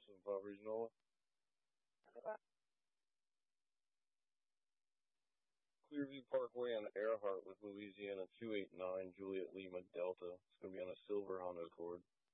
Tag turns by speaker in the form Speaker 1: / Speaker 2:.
Speaker 1: Fabries Nola. Clearview Parkway on Earhart with Louisiana 289 Juliet Lima Delta. It's going to be on a silver Honda Accord.